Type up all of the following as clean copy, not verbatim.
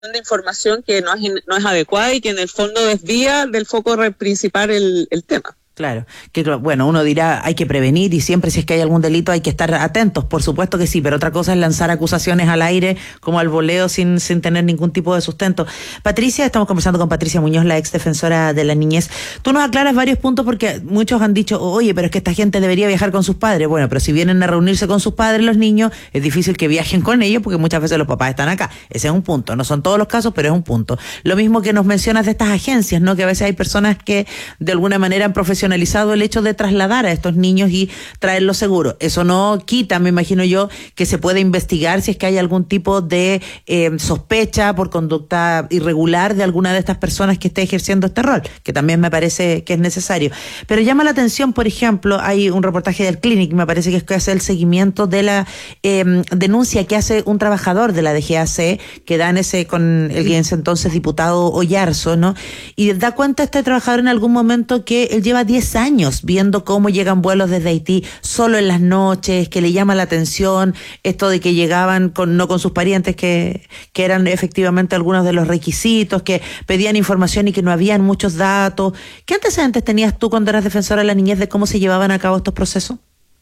de información que no es adecuada y que en el fondo desvía del foco principal el tema. Claro, que bueno, uno dirá hay que prevenir y siempre si es que hay algún delito hay que estar atentos, por supuesto que sí, pero otra cosa es lanzar acusaciones al aire como al voleo sin tener ningún tipo de sustento. Patricia, estamos conversando con Patricia Muñoz, la ex defensora de la niñez. Tú nos aclaras varios puntos porque muchos han dicho, oye, pero es que esta gente debería viajar con sus padres. Bueno, pero si vienen a reunirse con sus padres los niños, es difícil que viajen con ellos porque muchas veces los papás están acá. Ese es un punto, no son todos los casos, pero es un punto. Lo mismo que nos mencionas de estas agencias, ¿no? Que a veces hay personas que de alguna manera han profesionalizado el hecho de trasladar a estos niños y traerlos seguros. Eso no quita, me imagino yo, que se puede investigar si es que hay algún tipo de sospecha por conducta irregular de alguna de estas personas que esté ejerciendo este rol, que también me parece que es necesario. Pero llama la atención, por ejemplo, hay un reportaje del Clinic, me parece que es que hace el seguimiento de la denuncia que hace un trabajador de la DGAC, que da con el que en ese entonces diputado Oyarzo, ¿no? Y da cuenta este trabajador en algún momento que él lleva 10 años viendo cómo llegan vuelos desde Haití solo en las noches, que le llama la atención esto de que llegaban no con sus parientes, que eran efectivamente algunos de los requisitos, que pedían información y que no habían muchos datos. ¿Qué antecedentes tenías tú cuando eras defensora de la niñez de cómo se llevaban a cabo estos procesos?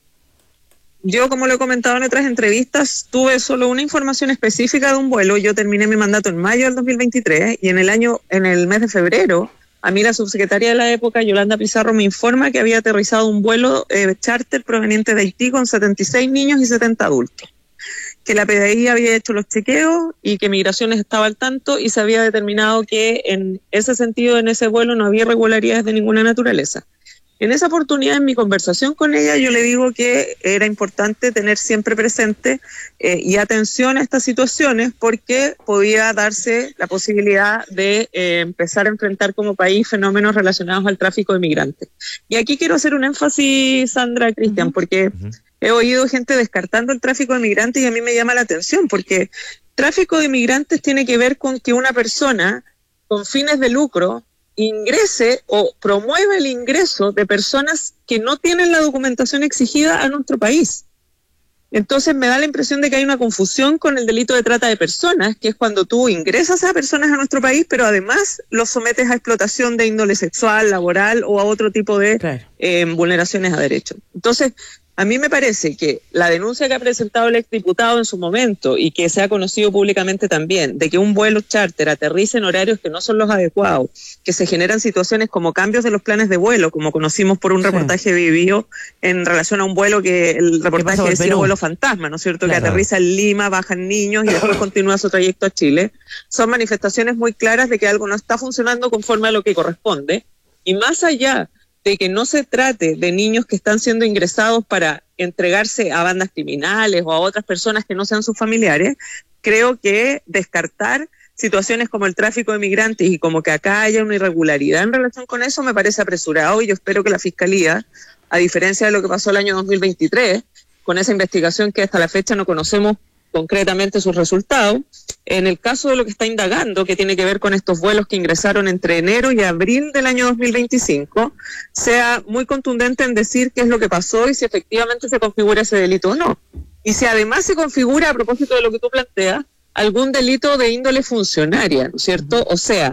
Yo, como lo he comentado en otras entrevistas, tuve solo una información específica de un vuelo. Yo terminé mi mandato en mayo del 2023 y en el mes de febrero, a mí la subsecretaria de la época, Yolanda Pizarro, me informa que había aterrizado un vuelo charter proveniente de Haití con 76 niños y 70 adultos. Que la PDI había hecho los chequeos y que Migraciones estaba al tanto y se había determinado que en ese sentido, en ese vuelo, no había irregularidades de ninguna naturaleza. En esa oportunidad, en mi conversación con ella, yo le digo que era importante tener siempre presente y atención a estas situaciones porque podía darse la posibilidad de empezar a enfrentar como país fenómenos relacionados al tráfico de migrantes. Y aquí quiero hacer un énfasis, Sandra, Cristian, porque he oído gente descartando el tráfico de migrantes y a mí me llama la atención porque tráfico de migrantes tiene que ver con que una persona con fines de lucro ingrese o promueva el ingreso de personas que no tienen la documentación exigida a nuestro país. Entonces me da la impresión de que hay una confusión con el delito de trata de personas, que es cuando tú ingresas a personas a nuestro país, pero además los sometes a explotación de índole sexual, laboral o a otro tipo de vulneraciones a derechos. Entonces, a mí me parece que la denuncia que ha presentado el exdiputado en su momento y que se ha conocido públicamente también, de que un vuelo charter aterrice en horarios que no son los adecuados, que se generan situaciones como cambios de los planes de vuelo, como conocimos por un reportaje vivido en relación a un vuelo que el reportaje decía vuelo fantasma, ¿no es cierto? Claro. Que aterriza en Lima, bajan niños y después continúa su trayecto a Chile. Son manifestaciones muy claras de que algo no está funcionando conforme a lo que corresponde. Y más allá de que no se trate de niños que están siendo ingresados para entregarse a bandas criminales o a otras personas que no sean sus familiares, creo que descartar situaciones como el tráfico de migrantes y como que acá haya una irregularidad en relación con eso me parece apresurado y yo espero que la Fiscalía, a diferencia de lo que pasó el año 2023, con esa investigación que hasta la fecha no conocemos concretamente sus resultados, en el caso de lo que está indagando, que tiene que ver con estos vuelos que ingresaron entre enero y abril del año 2025, sea muy contundente en decir qué es lo que pasó y si efectivamente se configura ese delito o no. Y si además se configura, a propósito de lo que tú planteas, algún delito de índole funcionaria, ¿no es cierto? O sea,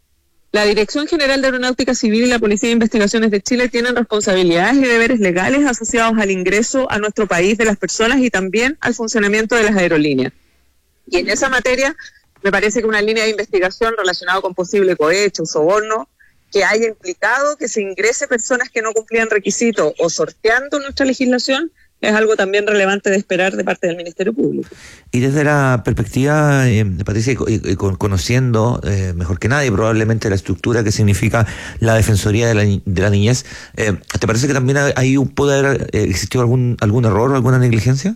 la Dirección General de Aeronáutica Civil y la Policía de Investigaciones de Chile tienen responsabilidades y deberes legales asociados al ingreso a nuestro país de las personas y también al funcionamiento de las aerolíneas. Y en esa materia, me parece que una línea de investigación relacionada con posible cohecho, soborno, que haya implicado que se ingrese personas que no cumplían requisitos o sorteando nuestra legislación, es algo también relevante de esperar de parte del Ministerio Público. Y desde la perspectiva, Patricia, conociendo mejor que nadie probablemente la estructura que significa la Defensoría de la Niñez, ¿te parece que también ahí puede haber existido algún error o alguna negligencia?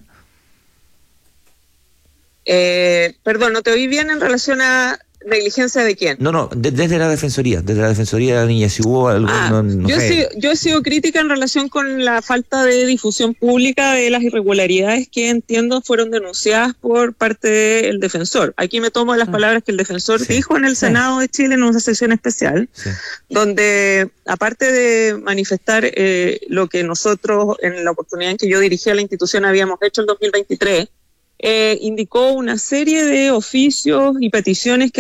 Perdón, no te oí bien en relación a ¿negligencia de quién? No, desde la Defensoría de la Niñez, si hubo algún... Yo he sido crítica en relación con la falta de difusión pública de las irregularidades que entiendo fueron denunciadas por parte del defensor. Aquí me tomo las palabras que el defensor dijo en el Senado de Chile en una sesión especial, donde aparte de manifestar lo que nosotros en la oportunidad en que yo dirigía la institución habíamos hecho en 2023, indicó una serie de oficios y peticiones que